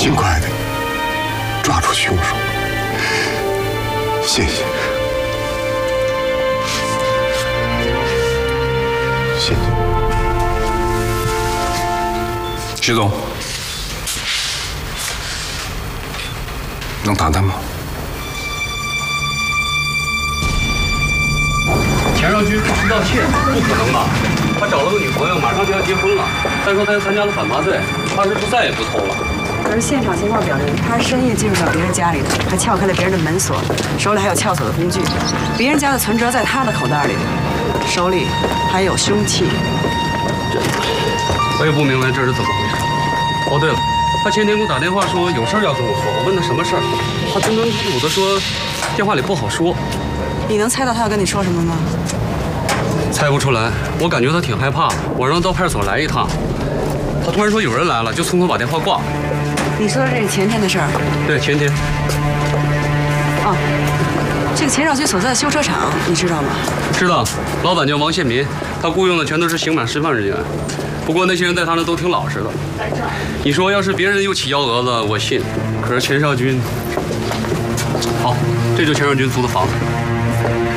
尽快的抓住凶手。谢谢，谢谢。徐总，能谈谈吗？ 钱少军不道歉，不可能吧？他找了个女朋友，马上就要结婚了。再说他还参加了反扒罪，他是不是再也不偷了？ 可是现场情况表明，他是深夜进入到别人家里的，还撬开了别人的门锁，手里还有撬锁的工具。别人家的存折在他的口袋里，手里还有凶器。 我也不明白这是怎么回事。哦，对了，他前天给我打电话说有事要跟我说，我问他什么事儿，他吞吞吐吐的说电话里不好说。 你能猜到他要跟你说什么吗？ 猜不出来，我感觉他挺害怕的。我让他到派出所来一趟，他突然说有人来了，就匆匆把电话挂了。 你说的这是前天的事儿？ 对，前天。 哦，这个钱少军所在的修车厂，你知道吗？ 知道，老板叫王宪民，他雇佣的全都是刑满释放人员。不过那些人在他那都挺老实的。你说要是别人又起幺蛾子，我信。可是钱少军，好，这就是钱少军租的房子。